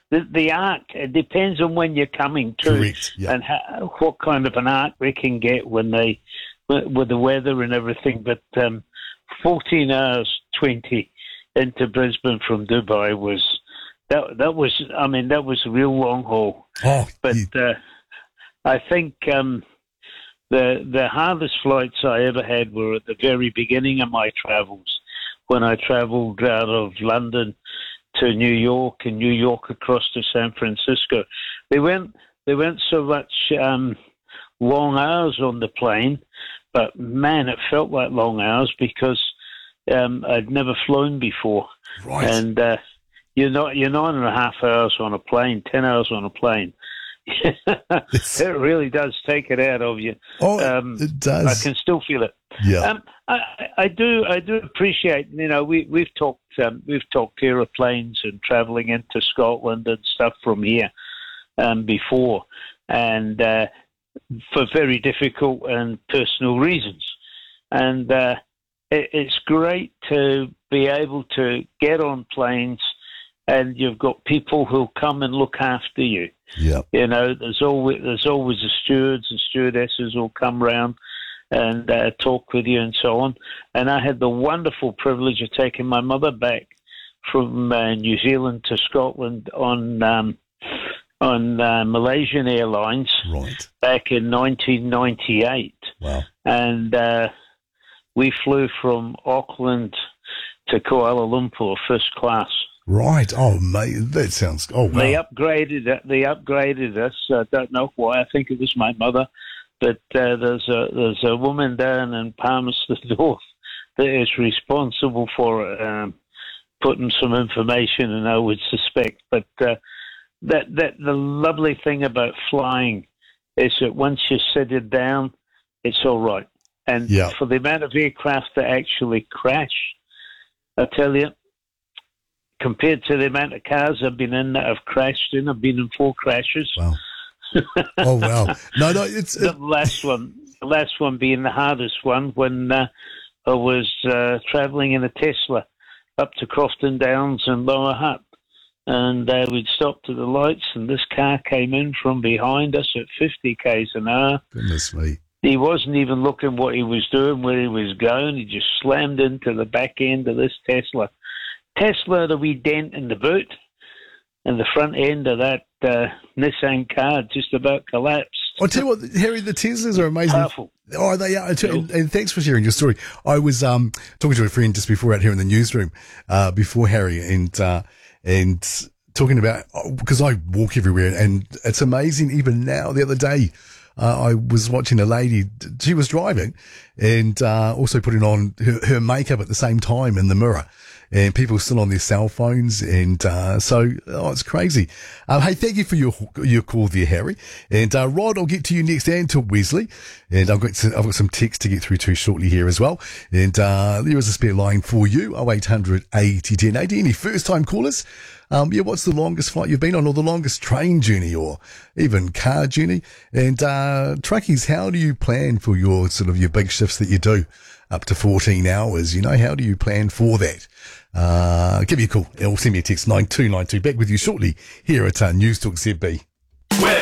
the arc, it depends on when you're coming to. Correct, yeah. And what kind of an arc they can get with the weather and everything. But 14 hours 20 into Brisbane from Dubai was a real long haul. Oh, but I think the hardest flights I ever had were at the very beginning of my travels, when I travelled out of London to New York and New York across to San Francisco. They weren't so much long hours on the plane, but man, it felt like long hours because I'd never flown before. Right. And you're 9.5 hours on a plane, 10 hours on a plane. It really does take it out of you. Oh, it does. I can still feel it. Yeah. I do appreciate. We've talked aeroplanes and travelling into Scotland and stuff from here before, and for very difficult and personal reasons. And it's great to be able to get on planes, and you've got people who'll come and look after you. Yeah. There's always the stewards and stewardesses who'll come round and talk with you and so on. And I had the wonderful privilege of taking my mother back from New Zealand to Scotland on Malaysian Airlines, right, back in 1998. Wow. And we flew from Auckland to Kuala Lumpur first class. Right. Oh, mate, that sounds. Oh, wow. They upgraded us. I don't know why. I think it was my mother. But there's a woman down in Palmerston North that is responsible for putting some information in, I would suspect. But that the lovely thing about flying is that once you sit it down, it's all right. And for the amount of aircraft that actually crash, I tell you, compared to the amount of cars I've been in that have crashed in, I've been in 4 crashes. Wow. Oh, wow. No, it's... The last one being the hardest one, when I was travelling in a Tesla up to Crofton Downs and Lower Hutt. And we'd stopped at the lights, and this car came in from behind us at 50 k's an hour. Goodness me. He wasn't even looking what he was doing, where he was going. He just slammed into the back end of this Tesla. Tesla had a wee dent in the boot, and the front end of that Nissan car just about collapsed. I'll tell you what, Harry, the Teslas are amazing. Powerful. Oh, they are. And thanks for sharing your story. I was talking to a friend just before out here in the newsroom, before Harry, and talking about, because I walk everywhere, and it's amazing. Even now, the other day, I was watching a lady. She was driving, and also putting on her makeup at the same time in the mirror. And people are still on their cell phones, and it's crazy. Hey, thank you for your call there, Harry. And Rod, I'll get to you next, and to Wesley. And I've got some text to get through to shortly here as well. And there is a spare line for you, 0800 80 10 80. Any first-time callers? What's the longest flight you've been on, or the longest train journey, or even car journey? And truckies, how do you plan for your big shifts that you do? Up to 14 hours, how do you plan for that? Give me a call or send me a text, 9292. Back with you shortly here at News Talk ZB.